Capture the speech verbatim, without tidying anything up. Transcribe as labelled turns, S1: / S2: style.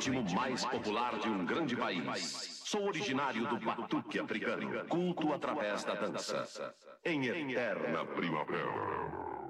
S1: ritmo mais popular de um grande país. Sou originário do batuque africano, culto através da dança. Em eterna primavera.